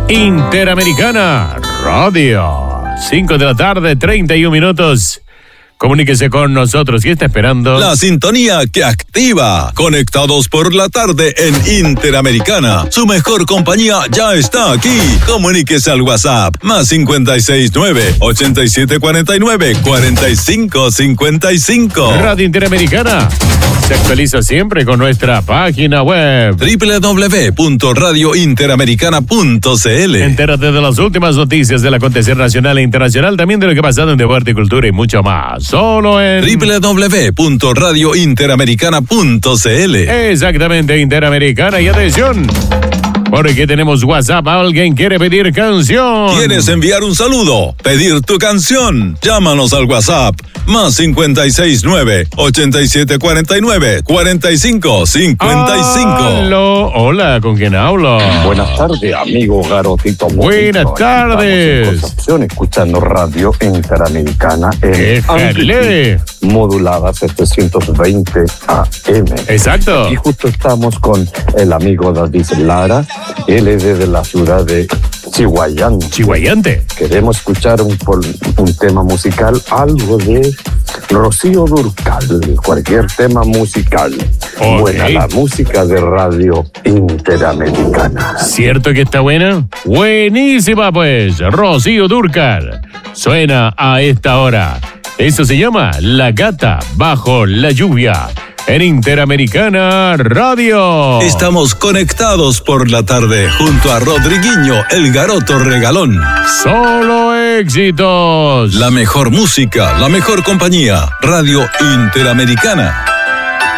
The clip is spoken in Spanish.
Interamericana Radio. 5 de la tarde, 31 minutos. Comuníquese con nosotros. ¿Qué está esperando? La sintonía que activa. Conectados por la tarde en Interamericana. Su mejor compañía ya está aquí. Comuníquese al WhatsApp. Más 569-8749-4555. Radio Interamericana se actualiza siempre con nuestra página web. www.radiointeramericana.cl. Entérate de las últimas noticias del acontecer nacional e internacional, también de lo que ha pasado en deporte y cultura y mucho más. Solo en www.radiointeramericana.cl. Exactamente, Interamericana. Y atención, porque tenemos WhatsApp. Alguien quiere pedir canción. ¿Quieres enviar un saludo? ¿Pedir tu canción? Llámanos al WhatsApp. Más 569-8749-4555. Aló, hola, ¿con quién hablo? Buenas tardes, amigo Garotito. Buenas tardes. Escuchando Radio Interamericana en Déjale. modulada 720 AM. Exacto. Y justo estamos con el amigo David Lara. Él es desde la ciudad de Chihuayante. Chihuayante. Queremos escuchar un tema musical, algo de Rocío Dúrcal, cualquier tema musical. Okay. Buena la música de Radio Interamericana. ¿Cierto que está buena? Buenísima, pues. Rocío Dúrcal suena a esta hora. Eso se llama La Gata Bajo la Lluvia en Interamericana Radio. Estamos conectados por la tarde junto a Rodriguinho, el Garoto Regalón. Solo éxitos. La mejor música, la mejor compañía. Radio Interamericana.